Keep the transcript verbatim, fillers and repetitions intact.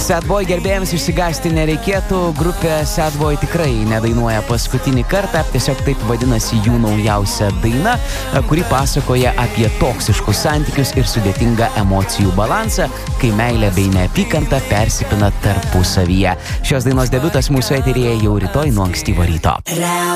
Sad Boy gerbėjams išsigąsti nereikėtų, grupė Sad Boy tikrai nedainuoja paskutinį kartą, tiesiog taip vadinasi jų naujausia daina, kuri pasakoja apie toksiškus santykius ir sudėtingą emocijų balansą, kai meilė bei neapykanta persipina tarpusavyje. Šios dainos debiutas mūsų eteryje jau rytoj nuo ankstyvo ryto.